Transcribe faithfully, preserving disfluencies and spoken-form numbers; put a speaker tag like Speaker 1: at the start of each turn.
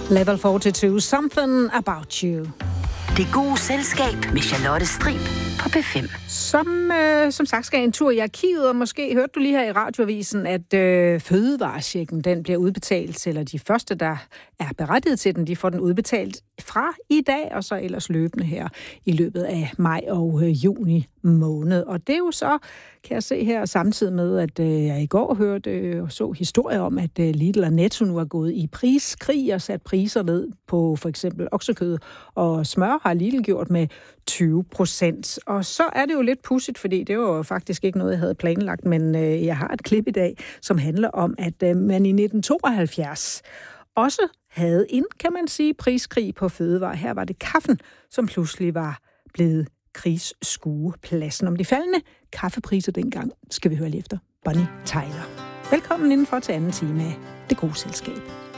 Speaker 1: Level fireogtyve, Something About You.
Speaker 2: Det gode selskab med Charlotte Strib på P fem.
Speaker 1: Som, øh, som sagt skal en tur i arkivet, og måske hørte du lige her i radioavisen, at øh, fødevarechecken, den bliver udbetalt, eller de første, der er berettiget til den, de får den udbetalt fra i dag, og så ellers løbende her i løbet af maj og øh, juni måned. Og det er jo så, kan jeg se her, samtidig med, at øh, jeg i går hørte øh, og så historier om, at øh, Lidl og Netto nu er gået i priskrig og sat priser ned på for eksempel oksekød og smør, har Lidl gjort med tyve procent. Og så er det jo lidt pudsigt, fordi det var jo faktisk ikke noget, jeg havde planlagt, men øh, jeg har et klip i dag, som handler om, at øh, man i nitten tooghalvfjerds også havde en, kan man sige, priskrig på fødevarer. Her var det kaffen, som pludselig var blevet krigsskuepladsen. Om de faldende kaffepriser dengang skal vi høre lige efter Bonnie Tyler. Velkommen indenfor til anden time af Det Gode Selskab.